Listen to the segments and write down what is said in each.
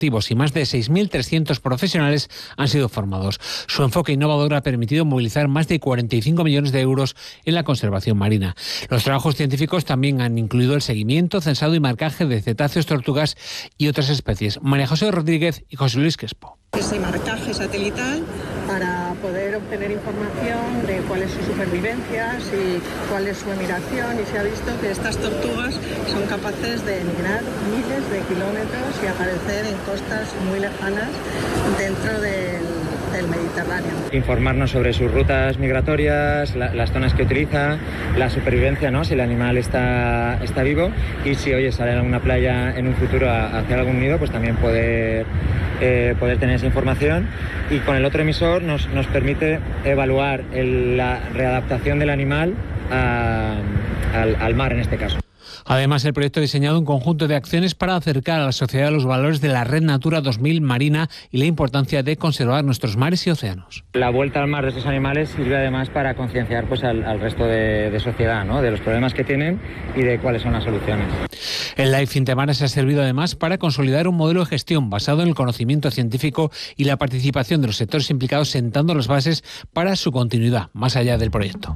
y más de 6.300 profesionales han sido formados. Su enfoque innovador ha permitido movilizar más de 45 millones de euros en la conservación marina. Los trabajos científicos también han incluido el seguimiento, censado y marcaje de cetáceos, tortugas y otras especies. María José Rodríguez y José Luis Crespo. Ese marcaje satelital para poder obtener información de cuál es su supervivencia, cuál es su emigración, y se ha visto que estas tortugas son capaces de emigrar miles de kilómetros y aparecer en costas muy lejanas dentro del Mediterráneo. Informarnos sobre sus rutas migratorias, las zonas que utiliza, la supervivencia, ¿no? Si el animal está vivo, y si sale a una playa en un futuro a hacer algún nido, pues también poder tener esa información. Y con el otro emisor nos permite evaluar la readaptación del animal al mar, en este caso. Además, el proyecto ha diseñado un conjunto de acciones para acercar a la sociedad los valores de la Red Natura 2000 marina y la importancia de conservar nuestros mares y océanos. La vuelta al mar de estos animales sirve además para concienciar al resto de sociedad, ¿no? De los problemas que tienen y de cuáles son las soluciones. El Life Intemares ha servido además para consolidar un modelo de gestión basado en el conocimiento científico y la participación de los sectores implicados, sentando las bases para su continuidad más allá del proyecto.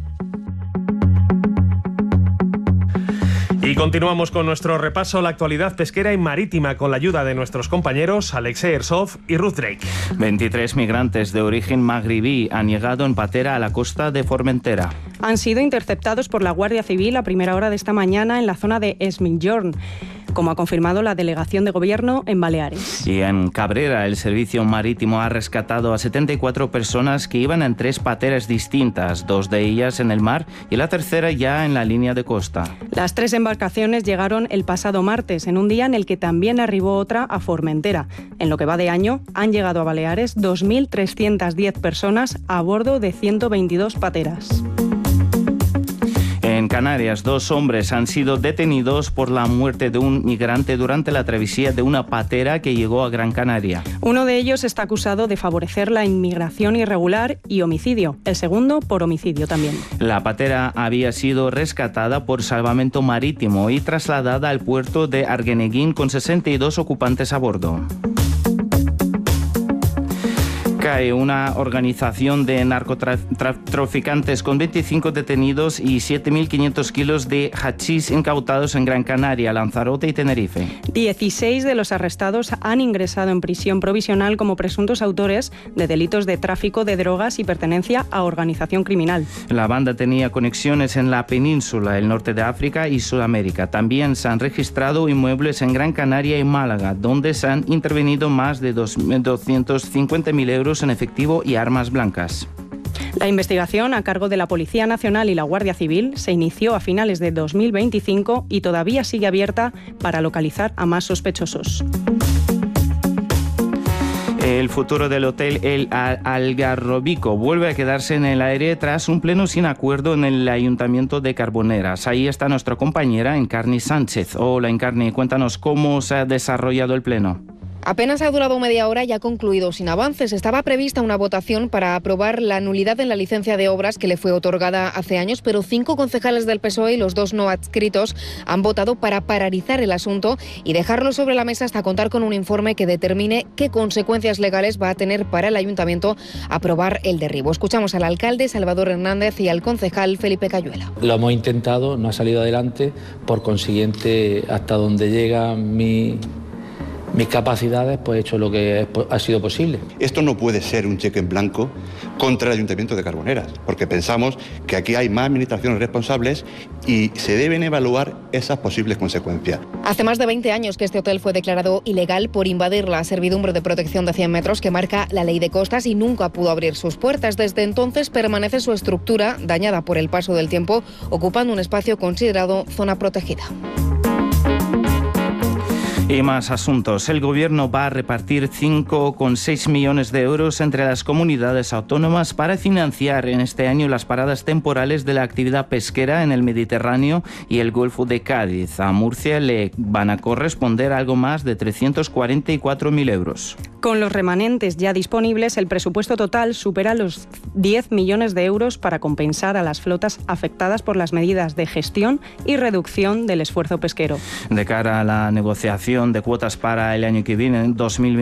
Y continuamos con nuestro repaso a la actualidad pesquera y marítima con la ayuda de nuestros compañeros Alexei Ersov y Ruth Drake. 23 migrantes de origen magrebí han llegado en patera a la costa de Formentera. Han sido interceptados por la Guardia Civil a primera hora de esta mañana en la zona de Es Migjorn, como ha confirmado la delegación de gobierno en Baleares. Y en Cabrera, el servicio marítimo ha rescatado a 74 personas que iban en 3 pateras distintas, 2 de ellas en el mar y la tercera ya en la línea de costa. Las 3 embarcaciones llegaron el pasado martes, en un día en el que también arribó otra a Formentera. En lo que va de año, han llegado a Baleares 2.310 personas a bordo de 122 pateras. En Canarias, 2 hombres han sido detenidos por la muerte de un migrante durante la travesía de una patera que llegó a Gran Canaria. Uno de ellos está acusado de favorecer la inmigración irregular y homicidio. El segundo, por homicidio también. La patera había sido rescatada por Salvamento Marítimo y trasladada al puerto de Arguineguín con 62 ocupantes a bordo. Cae una organización de narcotraficantes con 25 detenidos y 7.500 kilos de hachís incautados en Gran Canaria, Lanzarote y Tenerife. 16 de los arrestados han ingresado en prisión provisional como presuntos autores de delitos de tráfico de drogas y pertenencia a organización criminal. La banda tenía conexiones en la península, el norte de África y Sudamérica. También se han registrado inmuebles en Gran Canaria y Málaga, donde se han intervenido más de 250.000 euros en efectivo y armas blancas. La investigación, a cargo de la Policía Nacional y la Guardia Civil, se inició a finales de 2025 y todavía sigue abierta para localizar a más sospechosos. El futuro del hotel El Algarrobico vuelve a quedarse en el aire tras un pleno sin acuerdo en el Ayuntamiento de Carboneras. Ahí está nuestra compañera Encarni Sánchez. Hola Encarni, cuéntanos cómo se ha desarrollado el pleno. Apenas ha durado media hora y ha concluido sin avances. Estaba prevista una votación para aprobar la nulidad en la licencia de obras que le fue otorgada hace años, pero 5 concejales del PSOE y los 2 no adscritos han votado para paralizar el asunto y dejarlo sobre la mesa hasta contar con un informe que determine qué consecuencias legales va a tener para el ayuntamiento aprobar el derribo. Escuchamos al alcalde Salvador Hernández y al concejal Felipe Cayuela. Lo hemos intentado, no ha salido adelante, por consiguiente, hasta donde llega mis capacidades, pues he hecho lo que ha sido posible. Esto no puede ser un cheque en blanco contra el Ayuntamiento de Carboneras, porque pensamos que aquí hay más administraciones responsables y se deben evaluar esas posibles consecuencias. Hace más de 20 años que este hotel fue declarado ilegal por invadir la servidumbre de protección de 100 metros que marca la ley de costas y nunca pudo abrir sus puertas. Desde entonces permanece su estructura, dañada por el paso del tiempo, ocupando un espacio considerado zona protegida. Y más asuntos. El Gobierno va a repartir 5,6 millones de euros entre las comunidades autónomas para financiar en este año las paradas temporales de la actividad pesquera en el Mediterráneo y el Golfo de Cádiz. A Murcia le van a corresponder algo más de 344.000 euros. Con los remanentes ya disponibles, el presupuesto total supera los 10 millones de euros para compensar a las flotas afectadas por las medidas de gestión y reducción del esfuerzo pesquero. De cara a la negociación de cuotas para el año que viene, en 2020,